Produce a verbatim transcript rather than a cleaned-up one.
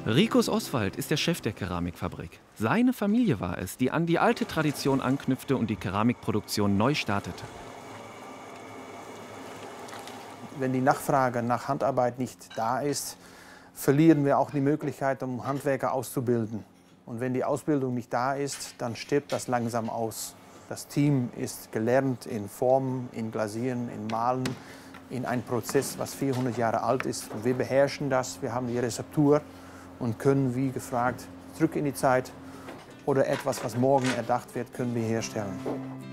Rikus Oswald ist der Chef der Keramikfabrik. Seine Familie war es, die an die alte Tradition anknüpfte und die Keramikproduktion neu startete. Wenn die Nachfrage nach Handarbeit nicht da ist, verlieren wir auch die Möglichkeit, um Handwerker auszubilden. Und wenn die Ausbildung nicht da ist, dann stirbt das langsam aus. Das Team ist gelernt in Formen, in Glasieren, in Malen, in einem Prozess, was vierhundert Jahre alt ist. Und wir beherrschen das, wir haben die Rezeptur und können, wie gefragt, zurück in die Zeit oder etwas, was morgen erdacht wird, können wir herstellen.